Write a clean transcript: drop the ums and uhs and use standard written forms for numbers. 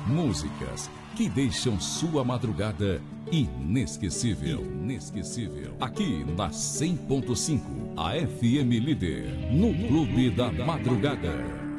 Músicas que deixam sua madrugada inesquecível. Inesquecível. Aqui na 100.5, a FM Líder, no Clube da Madrugada.